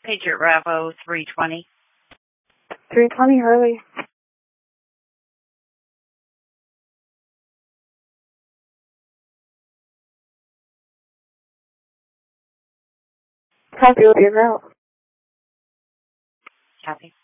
Patriot Bravo 320. 320, Hurley. Copy, will be en route. Copy.